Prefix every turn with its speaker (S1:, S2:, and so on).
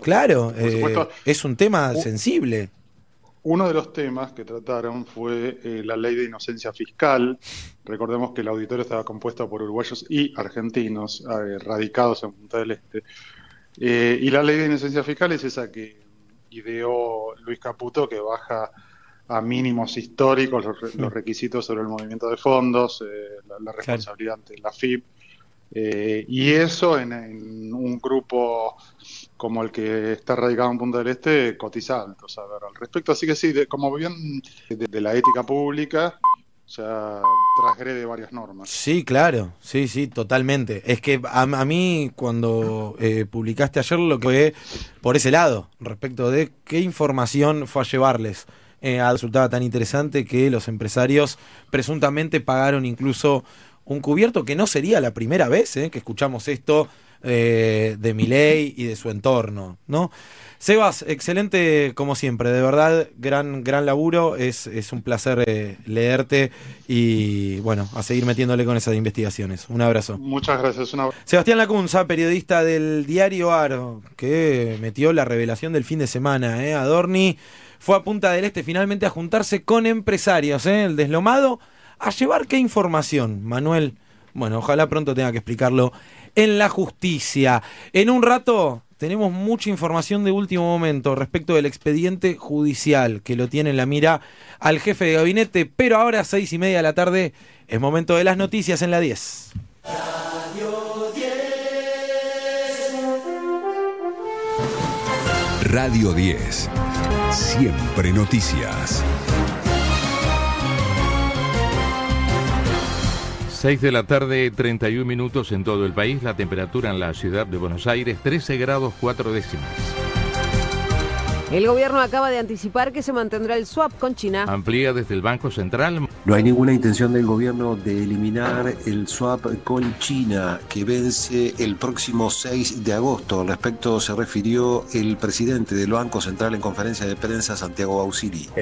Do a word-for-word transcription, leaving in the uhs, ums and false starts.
S1: Claro,
S2: Por
S1: eh,
S2: supuesto,
S1: es un tema
S2: u-
S1: sensible.
S2: uno de los temas que trataron fue eh, la ley de inocencia fiscal. Recordemos que el auditorio estaba compuesto por uruguayos y argentinos eh, radicados en Punta del Este. Eh, y la ley de inocencia fiscal es esa que ideó Luis Caputo, que baja a mínimos históricos los, re-
S1: Mm,
S2: los requisitos sobre el movimiento de fondos, eh, la, la
S1: claro.
S2: responsabilidad ante la F I P. Eh, y eso en, en un grupo como el que está radicado en Punta del Este cotiza alto, saber al respecto. Así que sí, de- como bien de, de la ética pública, ya transgrede varias normas.
S1: Sí, claro, sí, sí, totalmente. Es que a, a mí cuando eh, publicaste ayer lo que fue por ese lado, respecto de qué información fue a llevarles. Eh, resultaba tan interesante que los empresarios presuntamente pagaron incluso un cubierto, que no sería la primera vez eh, que escuchamos esto eh, de Milei y de su entorno, ¿no? Sebas, excelente como siempre, de verdad, gran, gran laburo, es, es un placer eh, leerte y bueno, a seguir metiéndole con esas investigaciones. Un abrazo.
S2: Muchas gracias. Una...
S1: Sebastián Lacunza, periodista del diario Aro, que metió la revelación del fin de semana, ¿eh? Adorni fue a Punta del Este finalmente a juntarse con empresarios, ¿eh? El deslomado, a llevar qué información, Manuel. Bueno, ojalá pronto tenga que explicarlo en la justicia. En un rato tenemos mucha información de último momento respecto del expediente judicial que lo tiene en la mira al jefe de gabinete, pero ahora a seis y media de la tarde es momento de las noticias en la diez.
S3: Radio diez. Siempre noticias.
S4: seis de la tarde, treinta y un minutos en todo el país. La temperatura en la ciudad de Buenos Aires, trece grados cuatro décimas.
S5: El gobierno acaba de anticipar que se mantendrá el swap con China.
S4: Amplía desde el Banco Central.
S6: No hay ninguna intención del gobierno de eliminar el swap con China que vence el próximo seis de agosto. Al respecto se refirió el presidente del Banco Central en conferencia de prensa, Santiago Bausili.